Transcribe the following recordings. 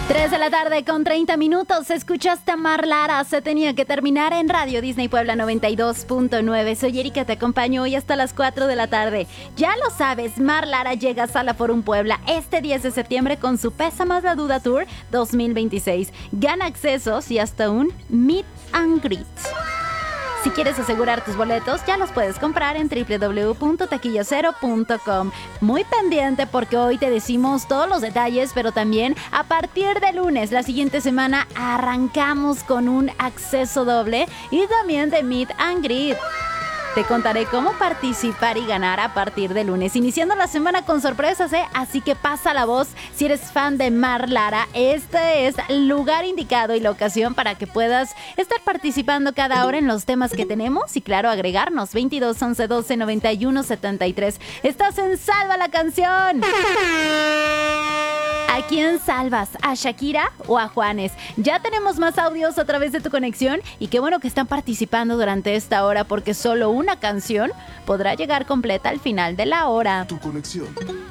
3 de la tarde con 30 minutos. Escuchaste a Mar Lara. Se tenía que terminar en Radio Disney Puebla 92.9. Soy Erika, te acompaño hoy hasta las 4 de la tarde. Ya lo sabes, Mar Lara llega a Sala Forum Puebla este 10 de septiembre con su Pesa Más la Duda Tour 2026. Gana accesos y hasta un Meet and Greet. Si quieres asegurar tus boletos, ya los puedes comprar en www.taquillacero.com. Muy pendiente porque hoy te decimos todos los detalles, pero también a partir de lunes, la siguiente semana, arrancamos con un acceso doble y también de Meet and Greet. Te contaré cómo participar y ganar a partir de lunes, iniciando la semana con sorpresas, así que pasa la voz. Si eres fan de Mar Lara, este es el lugar indicado y la ocasión para que puedas estar participando cada hora en los temas que tenemos y claro, agregarnos 22 11 12 91 73. Estás en Salva la Canción. ¿A quién salvas? ¿A Shakira o a Juanes? Ya tenemos más audios a través de tu conexión y qué bueno que están participando durante esta hora porque solo una canción podrá llegar completa al final de la hora. Tu conexión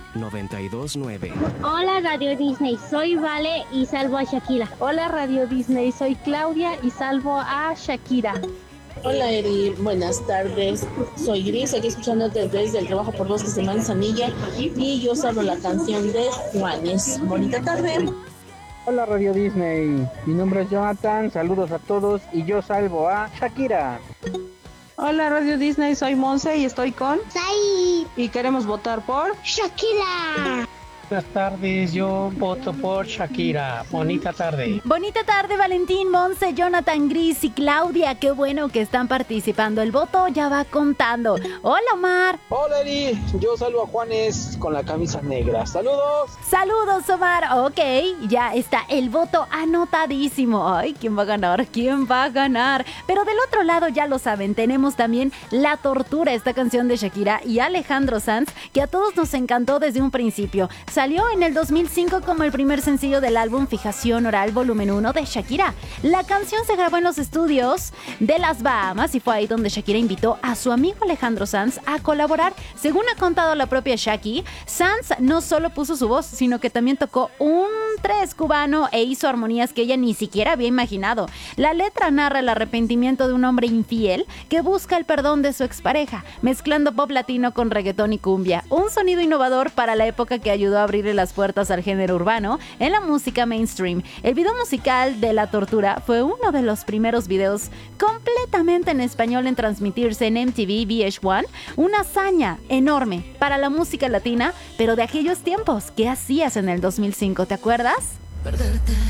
92.9. Hola Radio Disney, soy Vale y salvo a Shakira. Hola Radio Disney, soy Claudia y salvo a Shakira. Hola Eri, buenas tardes. Soy Gris, aquí escuchándote desde el trabajo por Bosques de Manzanilla y yo salvo la canción de Juanes. Bonita tarde. Hola Radio Disney, mi nombre es Jonathan, saludos a todos y yo salvo a Shakira. Hola Radio Disney, soy Monse y estoy con Sai y queremos votar por Shakira. Buenas tardes, yo voto por Shakira. Bonita tarde. Bonita tarde, Valentín, Monse, Jonathan, Gris y Claudia. Qué bueno que están participando. El voto ya va contando. Hola, Omar. Hola Eri, yo salvo a Juanes con la camisa negra. ¡Saludos! Saludos, Omar. Ok, ya está el voto anotadísimo. Ay, ¿quién va a ganar? ¿Quién va a ganar? Pero del otro lado, ya lo saben, tenemos también La Tortura, esta canción de Shakira y Alejandro Sanz, que a todos nos encantó desde un principio. Salió en el 2005 como el primer sencillo del álbum Fijación Oral Volumen 1 de Shakira. La canción se grabó en los estudios de las Bahamas y fue ahí donde Shakira invitó a su amigo Alejandro Sanz a colaborar. Según ha contado la propia Shaki, Sanz no solo puso su voz, sino que también tocó un tres cubano e hizo armonías que ella ni siquiera había imaginado. La letra narra el arrepentimiento de un hombre infiel que busca el perdón de su expareja, mezclando pop latino con reggaetón y cumbia. Un sonido innovador para la época que ayudó a abrirle las puertas al género urbano en la música mainstream. El video musical de La Tortura fue uno de los primeros videos completamente en español en transmitirse en MTV VH1, una hazaña enorme para la música latina, pero de aquellos tiempos. ¿Qué hacías en el 2005? ¿Te acuerdas? perderte.